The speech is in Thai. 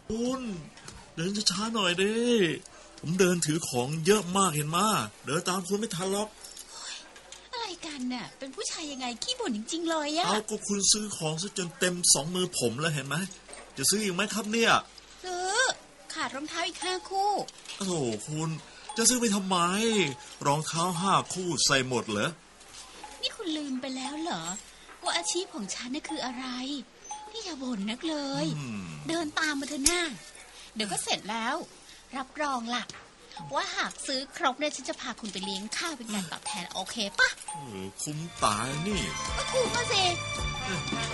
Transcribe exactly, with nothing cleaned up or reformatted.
คุณเดินช้าๆหน่อยดิผมเดินถือของเยอะมากเห็นมาเดินตามคุณไม่ทันหรอกอะไรกันน่ะเป็นผู้ชายยังไงขี้บ่นจริงๆเลยอะเอาก็คุณซื้อของซะจนเต็มสองมือผมแล้วเห็นไหมจะซื้ออีกไหมครับเนี่ยซื้อขาดรองเท้าอีกห้าคู่โอ้โหคุณจะซื้อไปทำไมรองเท้าห้าคู่ใส่หมดเหรอนี่คุณลืมไปแล้วเหรอว่าอาชีพของฉันนี่คืออะไรนี่อย่าบ่นนักเลยเดินตามมาเถอะหน้าเดี๋ยวก็เสร็จแล้วรับรองล่ะว่าหากซื้อครบเนี่ยฉันจะพาคุณไปเลี้ยงข้าวเป็นการตอบแทนโอเคปะเออคุ้มตายนี่ก็คุ้มมาสิ